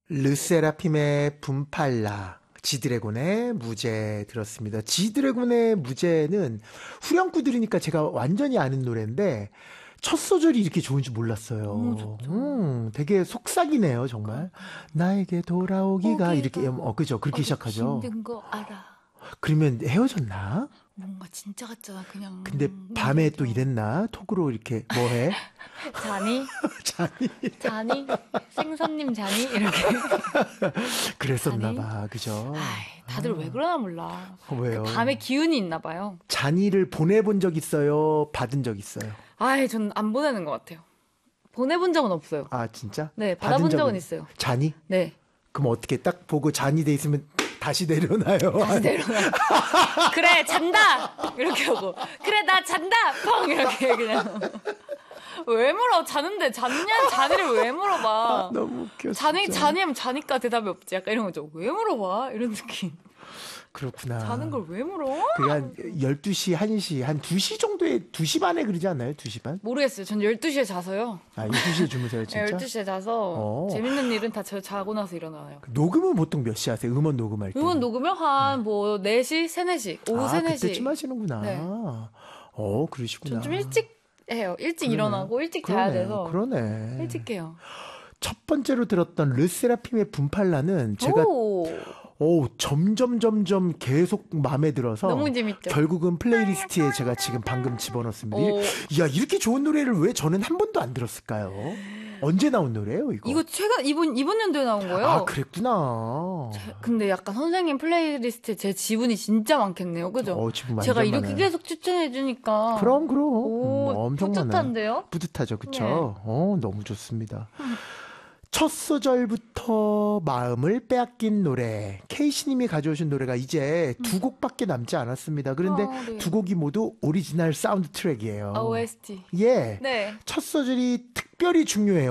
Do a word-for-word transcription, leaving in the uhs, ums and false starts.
르세라핌의 분팔라, 지드래곤의 무제 들었습니다. 지드래곤의 무제는 후렴구 들으니까 제가 완전히 아는 노래인데 첫 소절이 이렇게 좋은 줄 몰랐어요. 너무 좋죠. 음, 되게 속삭이네요, 정말. 나에게 돌아오기가 오기가 이렇게 어 그죠? 그렇게 시작하죠. 힘든 거 알아. 그러면 헤어졌나? 뭔가 진짜 같잖아 그냥. 근데 밤에 또 이랬나? 톡으로 이렇게 뭐해? 자니? 자니 자니? 생선님 자니? 이렇게. 그랬었나 자니? 봐, 그죠? 아이, 다들 왜 그러나 몰라. 왜요? 그 밤에 기운이 있나 봐요. 잔이를 보내본 적 있어요? 받은 적 있어요? 아이, 전 안 보내는 것 같아요. 보내본 적은 없어요. 아, 진짜? 네, 받은 받아본 적은 적은 있어요. 잔이? 네. 그럼 어떻게 딱 보고 잔이 돼 있으면 다시 내려놔요? 다시 내려놔. 그래, 잔다! 이렇게 하고. 그래, 나 잔다! 펑! 이렇게 그냥. 왜 물어? 자는데 잔냐? 잔이를 왜 물어봐? 아, 너무 웃겨. 자니, 진짜. 자니 하면 자니까 대답이 없지. 약간 이런 거죠. 왜 물어봐? 이런 느낌. 그렇구나. 자는 걸 왜 물어? 그게 한 열두 시, 한 시, 한 두 시 정도에, 두 시 반에 그러지 않나요? 두 시 반? 모르겠어요. 전 열두 시에 자서요. 아, 열두 시에 주무세요, 진짜? 열두 시에 자서 어. 재밌는 일은 다 저 자고 나서 일어나요. 녹음은 보통 몇 시 하세요? 음원 녹음할 때? 음원 녹으면 한 뭐 네 시, 세, 네 시, 오후 아, 세, 네 시. 그때쯤 하시는구나. 네. 어, 그러시구나. 전 좀 일찍 해요. 일찍 그러네. 일어나고 일찍 그러네. 자야 돼서 그러네. 일찍 해요. 첫 번째로 들었던 르세라핌의 분팔라는 제가 오, 오, 점점 점점 계속 마음에 들어서 너무 재밌죠. 결국은 플레이리스트에 제가 지금 방금 집어넣었습니다. 오. 이- 야, 이렇게 좋은 노래를 왜 저는 한 번도 안 들었을까요? 언제 나온 노래예요, 이거? 이거 최근 이번 이번 연도에 나온 거예요. 아, 그랬구나. 근데 약간 선생님 플레이리스트에 제 지분이 진짜 많겠네요, 그죠? 어, 지금 제가 완전 이렇게 많아요. 계속 추천해 주니까. 그럼 그럼 오, 음, 엄청 뿌듯한데요? 많아요. 뿌듯하죠, 그쵸? 네. 어, 너무 좋습니다. 첫 소절부터 마음을 빼앗긴 노래. 케이씨님이 가져오신 노래가 이제 두 곡밖에 남지 않았습니다. 그런데 어, 네. 두 곡이 모두 오리지널 사운드 트랙이에요. 오에스티. 예. 네. 첫 소절이 특별히 중요해요.